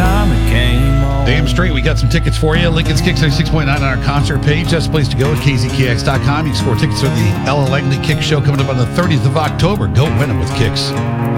time it came on. Damn straight, we got some tickets for you. Lincoln's Kicks 96.9 on our concert page. That's the place to go at kzkx.com. You can score tickets for the Ella Langley Kick Show coming up on the 30th of October. Go win them with Kicks.